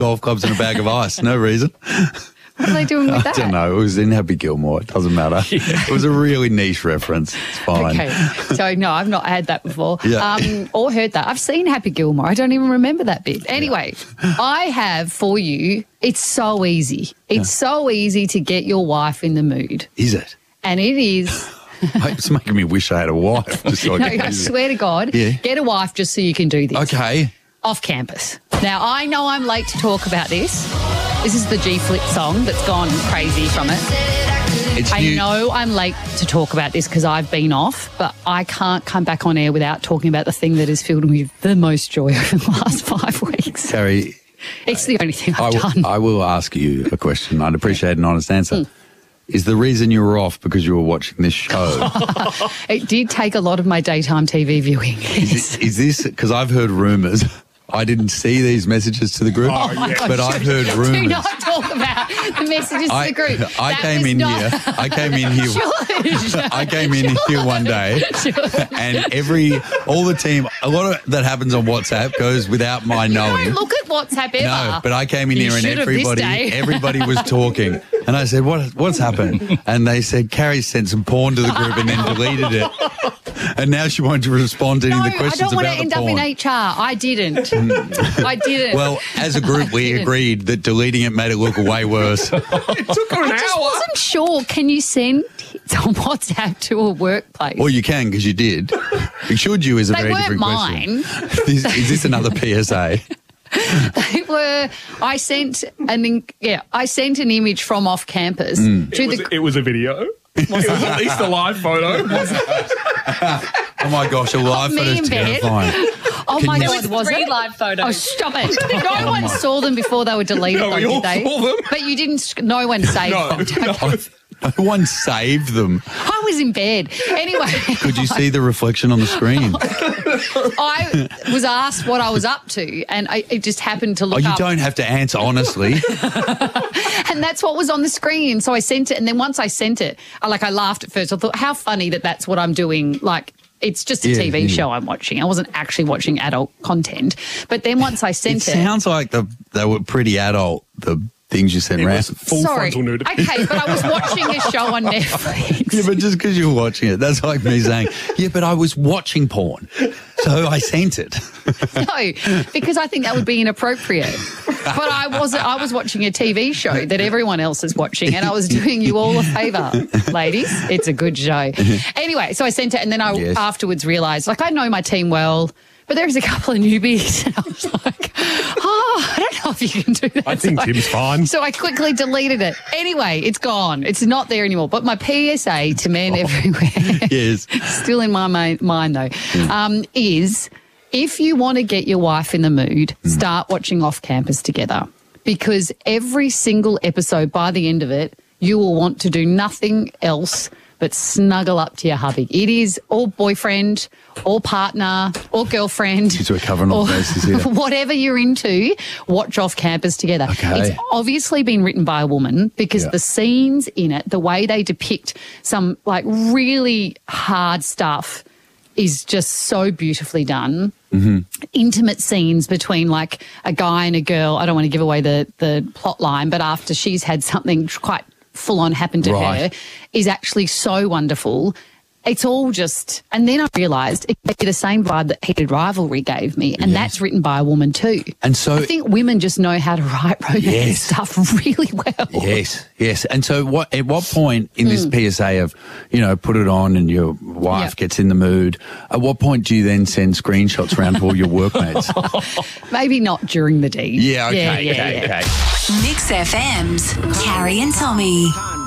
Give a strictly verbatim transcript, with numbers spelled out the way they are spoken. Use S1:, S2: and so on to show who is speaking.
S1: golf clubs and a bag of ice. No reason.
S2: What are they doing with that?
S1: I don't know. It was in Happy Gilmore. It doesn't matter. Yeah. It was a really niche reference. It's fine.
S2: Okay. So, no, I've not had that before
S1: Yeah.
S2: um, or heard that. I've seen Happy Gilmore. I don't even remember that bit. Anyway, yeah. I have for you, it's so easy. It's yeah. so easy to get your wife in the mood.
S1: Is it?
S2: And it is...
S1: It's making me wish I had a wife. Just so I,
S2: no, I swear to God,
S1: yeah.
S2: get a wife just so you can do this.
S1: Okay.
S2: Off campus. Now, I know I'm late to talk about this. This is the G-Flip song that's gone crazy from it.
S1: It's
S2: I
S1: new.
S2: know I'm late to talk about this because I've been off, but I can't come back on air without talking about the thing that has filled me with the most joy over the last five weeks.
S1: Carrie.
S2: It's the only thing I've
S1: I w-
S2: done.
S1: I will ask you a question. I'd appreciate an honest answer.
S2: Mm.
S1: Is the reason you were off because you were watching this show?
S2: It did take a lot of my daytime T V viewing.
S1: Is, it, is this, because I've heard rumours, I didn't see these messages to the group,
S3: oh, yeah.
S1: but I've heard rumours.
S2: Do not talk about the messages
S1: I,
S2: to the group.
S1: I
S2: That
S1: came
S2: was
S1: in
S2: not...
S1: here. I came in here.
S2: Sure,
S1: I came in
S2: sure,
S1: here one day,
S2: sure.
S1: and every all the team, a lot of that happens on WhatsApp goes without my
S2: You
S1: knowing.
S2: don't look at WhatsApp ever.
S1: No, but I came in
S2: You
S1: here and
S2: should have this
S1: everybody,
S2: day.
S1: everybody was talking, and I said, "What? What's happened?" And they said, "Carrie sent some porn to the group and then deleted it." And now she wanted to respond to any
S2: No,
S1: of the questions
S2: I don't want
S1: about
S2: to
S1: the
S2: end
S1: porn.
S2: up in H R. I didn't. I didn't.
S1: Well, as a group, we
S2: didn't.
S1: agreed that deleting it made it look way worse.
S3: It took her an
S2: I just
S3: hour.
S2: wasn't sure. Can you send it on WhatsApp to a workplace?
S1: Well, you can because you did. Should you is a
S2: They
S1: very
S2: weren't
S1: different
S2: mine.
S1: question. Is, is this another P S A?
S2: They were. I sent an yeah. I sent an image from off campus
S1: Mm.
S2: to
S3: It was,
S2: the.
S3: it was a video. It was at least a live photo.
S1: Oh my gosh, a live
S2: me
S1: photo is
S2: in bed.
S1: terrifying.
S2: Oh
S1: Can
S2: my
S1: you-
S2: God,
S1: There was
S2: was
S4: three
S2: it?
S4: live photos.
S2: Oh, stop it! No one saw them before they were deleted,
S3: No,
S2: though,
S3: we
S2: did
S3: all
S2: they?
S3: saw them.
S2: But you didn't. No one saved
S3: No,
S2: them.
S3: no.
S1: No one saved them.
S2: I was in bed anyway.
S1: Could you see the reflection on the screen?
S2: I was asked what I was up to, and I, it just happened to
S1: Oh,
S2: look
S1: you
S2: up.
S1: don't have to answer honestly.
S2: And that's what was on the screen. So I sent it. And then once I sent it, I like I laughed at first. I thought, how funny that that's what I'm doing. Like, it's just a
S1: Yeah,
S2: T V
S1: yeah.
S2: show I'm watching. I wasn't actually watching adult content. But then once I
S1: It
S2: sent it.
S1: sounds like the they were pretty adult, the things you sent
S3: It
S1: around.
S3: was full
S2: Sorry.
S3: frontal nudity.
S2: Okay, but I was watching a show on Netflix.
S1: Yeah, but just because you're watching it, that's like me saying, yeah, but I was watching porn, so I sent it.
S2: No, because I think that would be inappropriate. But I wasn't. I was watching a T V show that everyone else is watching, and I was doing you all a favour, ladies. It's a good show. Anyway, so I sent it, and then I
S1: Yes.
S2: afterwards realised, like, I know my team well, but there's a couple of newbies. And I was like, oh, I don't know if you can do that.
S3: I think
S2: so
S3: Tim's fine.
S2: So I quickly deleted it. Anyway, it's gone. It's not there anymore. But my P S A to men everywhere,
S1: Yes.
S2: still in my mi- mind though, um, is if you want to get your wife in the mood, start watching Off Campus together, because every single episode, by the end of it, you will want to do nothing else but snuggle up to your hubby. It is or boyfriend, or partner, or girlfriend.
S1: She's recovering
S2: or
S1: off bases here.
S2: whatever you're into, watch Off Campus together.
S1: Okay.
S2: It's obviously been written by a woman because
S1: Yeah.
S2: the scenes in it, the way they depict some like really hard stuff is just so beautifully done.
S1: Mm-hmm.
S2: Intimate scenes between like a guy and a girl. I don't want to give away the, the plot line, but after she's had something quite full on happen to
S1: Right.
S2: her is actually so wonderful. It's all just, and then I realised it gave me the same vibe that Heated Rivalry gave me, and
S1: Yes.
S2: that's written by a woman too.
S1: And so-
S2: I think women just know how to write romance
S1: Yes.
S2: stuff really well.
S1: Yes, yes. And so what? At what point in this
S2: Mm.
S1: P S A of, you know, put it on and your wife
S2: Yep.
S1: gets in the mood, at what point do you then send screenshots around to all your workmates?
S2: Maybe not during the deed.
S1: Yeah, okay,
S2: yeah, yeah,
S1: okay,
S2: yeah.
S1: okay.
S5: Mix F M's Carrie and Tommy.